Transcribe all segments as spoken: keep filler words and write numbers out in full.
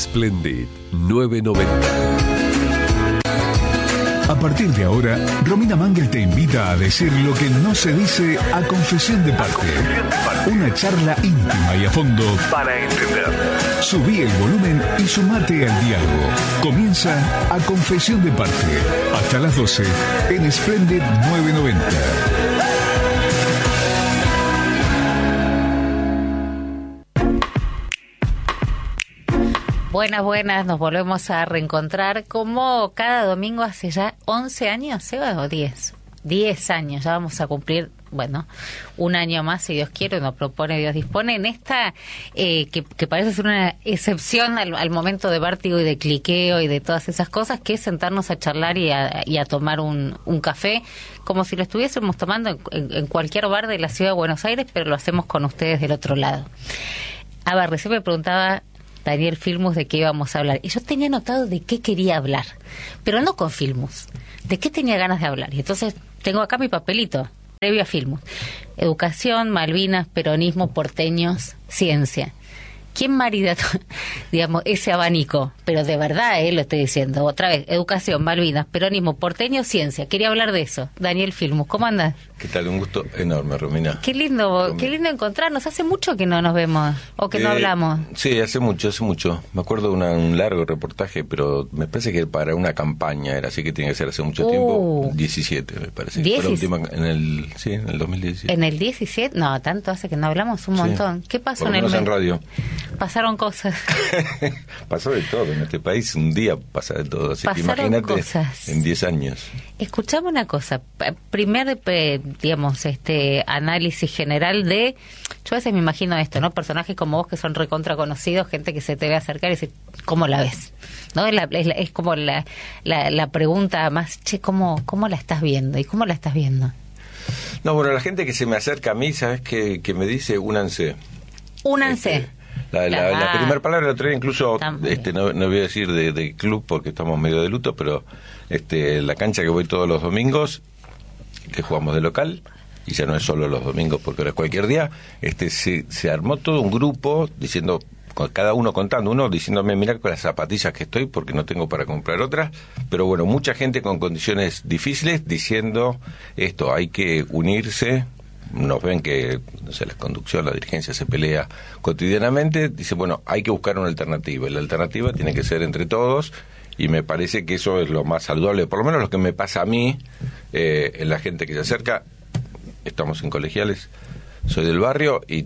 Splendid nueve noventa. A partir de ahora, Romina Mangel te invita a decir lo que no se dice a confesión de parte. Una charla íntima y a fondo para entender. Subí el volumen y sumate al diálogo. Comienza A Confesión de Parte. Hasta las doce en Splendid nueve noventa. Buenas, buenas, nos volvemos a reencontrar como cada domingo hace ya once años, ¿Seba? ¿O diez? diez años, ya vamos a cumplir, bueno, un año más, si Dios quiere, nos propone, Dios dispone, en esta eh, que, que parece ser una excepción al, al momento de vértigo y de cliqueo y de todas esas cosas, que es sentarnos a charlar y a, y a tomar un, un café, como si lo estuviésemos tomando en, en, en cualquier bar de la ciudad de Buenos Aires, pero lo hacemos con ustedes del otro lado. A ver, recién me preguntaba Daniel Filmus de qué íbamos a hablar. Y yo tenía notado de qué quería hablar, pero no con Filmus. ¿De qué tenía ganas de hablar? Y entonces tengo acá mi papelito, previo a Filmus. Educación, Malvinas, peronismo, porteños, ciencia. ¿Quién marida, digamos, ese abanico? Pero de verdad, eh, lo estoy diciendo. Otra vez, educación, Malvinas, peronismo, porteño, ciencia. Quería hablar de eso. Daniel Filmus, ¿cómo andás? ¿Qué tal? Un gusto enorme, Romina. Qué lindo, Romina. Qué lindo encontrarnos. Hace mucho que no nos vemos, o que eh, no hablamos. Sí, hace mucho, hace mucho. Me acuerdo de una, un largo reportaje, pero me parece que para una campaña era así, que tiene que ser hace mucho uh, tiempo. diecisiete, me parece. ¿diez? Fue la última, en el, sí, en el dos mil diecisiete. ¿En el diecisiete? No, tanto hace que no hablamos, un sí, montón. ¿Qué pasó por en el en radio? Pasaron cosas. Pasó de todo en este país, un día pasa de todo, así Pasaron que imagínate cosas. En diez años. Escuchame una cosa, primer, digamos, este análisis general de, yo a veces me imagino esto, ¿no? Personajes como vos que son recontra conocidos, gente que se te ve acercar y dice, ¿cómo la ves? ¿No? Es, la, es, la, es como la, la, la pregunta más, che, ¿cómo, ¿cómo la estás viendo? ¿Y cómo la estás viendo? No, bueno, la gente que se me acerca a mí, ¿sabes qué? Que me dice, únanse. Únanse. Este, La, la, la primera palabra la trae incluso, este, no, no voy a decir de, de club porque estamos medio de luto, pero este, la cancha que voy todos los domingos, que jugamos de local, y ya no es solo los domingos porque ahora es cualquier día, este, se, se armó todo un grupo diciendo, cada uno contando, uno diciéndome, mira con las zapatillas que estoy porque no tengo para comprar otras, pero bueno, mucha gente con condiciones difíciles diciendo esto, hay que unirse. Nos ven que, no sé, la conducción, la dirigencia se pelea cotidianamente, dice, bueno, hay que buscar una alternativa, y la alternativa tiene que ser entre todos, y me parece que eso es lo más saludable, por lo menos lo que me pasa a mí, eh, en la gente que se acerca. Estamos en Colegiales, soy del barrio, y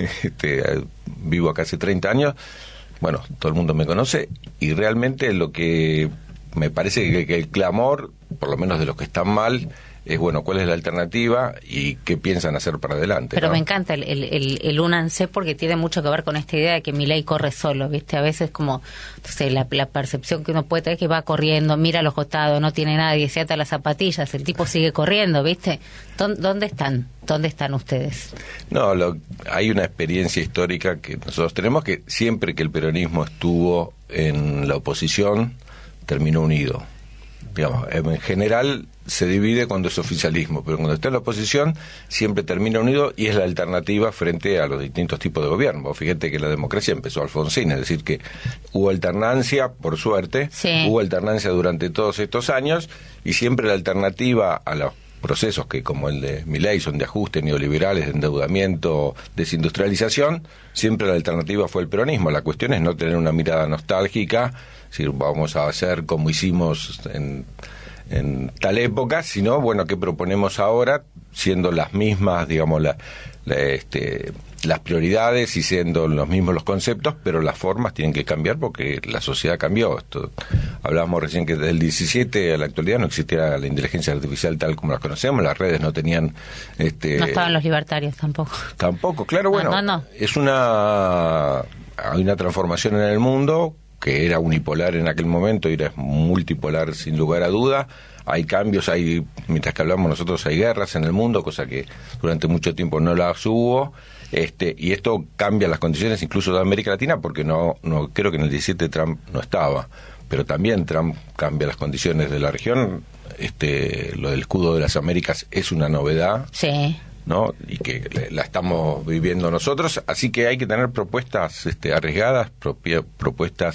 este, vivo acá hace treinta años, bueno, todo el mundo me conoce, y realmente lo que me parece que, que el clamor, por lo menos de los que están mal, es, bueno, ¿cuál es la alternativa y qué piensan hacer para adelante? Pero ¿no? Me encanta el, el, el, el únanse porque tiene mucho que ver con esta idea de que Milei corre solo, ¿viste? A veces como, no sé, la, la percepción que uno puede tener es que va corriendo, mira a los costados, no tiene nadie, se ata las zapatillas, el tipo sigue corriendo, ¿viste? ¿Dónde están? ¿Dónde están ustedes? No, lo, hay una experiencia histórica que nosotros tenemos, que siempre que el peronismo estuvo en la oposición, terminó unido. Digamos, en general se divide cuando es oficialismo, pero cuando está en la oposición siempre termina unido y es la alternativa frente a los distintos tipos de gobierno. Fíjate que la democracia empezó Alfonsín, es decir que hubo alternancia, por suerte, sí. Hubo alternancia durante todos estos años, y siempre la alternativa a los procesos que, como el de Milei, son de ajuste, neoliberales, de endeudamiento, desindustrialización, siempre la alternativa fue el peronismo. La cuestión es no tener una mirada nostálgica, es decir, vamos a hacer como hicimos en, en tal época, sino, bueno, ¿qué proponemos ahora? Siendo las mismas, digamos, la, la, este, las prioridades y siendo los mismos los conceptos, pero las formas tienen que cambiar porque la sociedad cambió. Esto, hablábamos recién que del diecisiete a la actualidad no existía la inteligencia artificial tal como las conocemos, las redes no tenían... Este, no estaban los libertarios tampoco. Tampoco, claro, bueno, no, no, no. es una... hay una transformación en el mundo que era unipolar en aquel momento y era multipolar sin lugar a duda. Hay cambios, hay, mientras que hablamos nosotros, hay guerras en el mundo, cosa que durante mucho tiempo no las hubo, este, y esto cambia las condiciones incluso de América Latina, porque no, no creo que en el diecisiete Trump no estaba, pero también Trump cambia las condiciones de la región. Este, lo del escudo de las Américas es una novedad. Sí. ¿No? Y que la estamos viviendo nosotros, así que hay que tener propuestas este, arriesgadas, propia, propuestas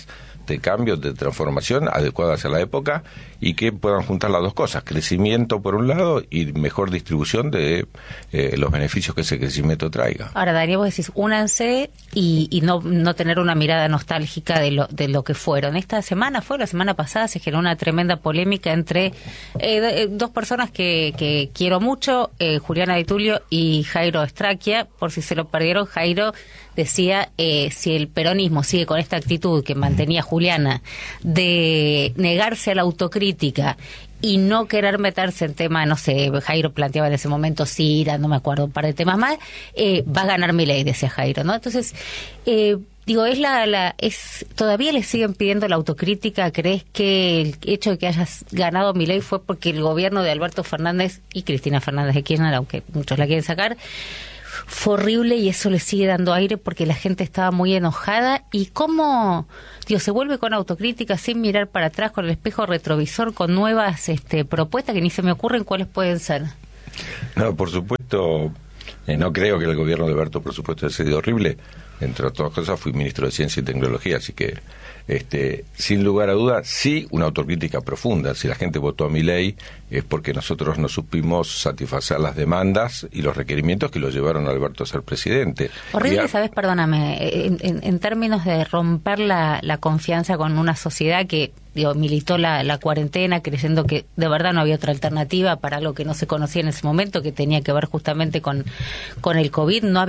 de cambio, de transformación, adecuadas a la época, y que puedan juntar las dos cosas, crecimiento por un lado y mejor distribución de eh, los beneficios que ese crecimiento traiga. Ahora, Darío, vos decís, únanse y, y no, no tener una mirada nostálgica de lo, de lo que fueron. Esta semana fue, la semana pasada, se generó una tremenda polémica entre eh, dos personas que, que quiero mucho, eh, Juliana Di Tulio y Jairo Estraquia. Por si se lo perdieron, Jairo decía, eh, si el peronismo sigue con esta actitud que mantenía Juliana de negarse a la autocrítica y no querer meterse en tema, no sé, Jairo planteaba en ese momento Cira, no me acuerdo, un par de temas más, eh, va a ganar Milei, decía Jairo, ¿no? Entonces, eh, digo, es la, la es todavía le siguen pidiendo la autocrítica. ¿Crees que el hecho de que hayas ganado Milei fue porque el gobierno de Alberto Fernández y Cristina Fernández de Kirchner, aunque muchos la quieren sacar, fue horrible y eso le sigue dando aire porque la gente estaba muy enojada? ¿Y cómo, Dios, se vuelve con autocrítica sin mirar para atrás, con el espejo retrovisor, con nuevas este, propuestas que ni se me ocurren cuáles pueden ser? No, por supuesto, eh, no creo que el gobierno de Alberto, por supuesto, haya sido horrible. Entre otras cosas, fui ministro de Ciencia y Tecnología, así que, este, sin lugar a dudas, sí, una autocrítica profunda. Si la gente votó a Milei es porque nosotros no supimos satisfacer las demandas y los requerimientos que lo llevaron a Alberto a ser presidente. Horrible, a... ¿sabes? Perdóname, en, en, en términos de romper la, la confianza con una sociedad que, digo, militó la, la cuarentena creyendo que de verdad no había otra alternativa para algo que no se conocía en ese momento, que tenía que ver justamente con, con el COVID. No había